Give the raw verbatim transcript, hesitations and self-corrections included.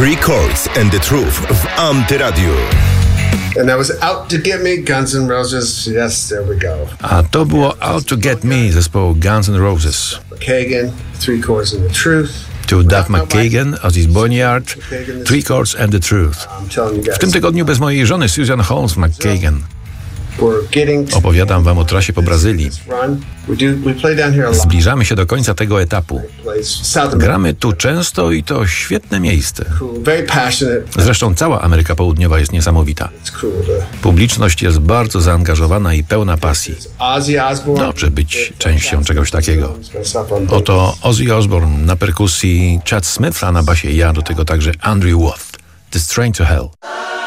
Three Chords and the Truth w Antyradiu. And that was Out to Get Me, Guns N' Roses. Yes, there we go. A to było Out to Get Me zespołu Guns N' Roses. Kagan, Three Chords and the Truth. To Duff McKagan, Ozzy Boneyard, Three Chords and the Truth. W tym tygodniu bez mojej żony Susan Holmes McKagan. Opowiadam wam o trasie po Brazylii. Zbliżamy się do końca tego etapu. Gramy tu często i to świetne miejsce. Zresztą cała Ameryka Południowa jest niesamowita. Publiczność jest bardzo zaangażowana i pełna pasji. Dobrze być częścią czegoś takiego. Oto Ozzy Osbourne na perkusji, Chad Smith, a na basie ja, do tego także Andrew Watt. This Train to Hell.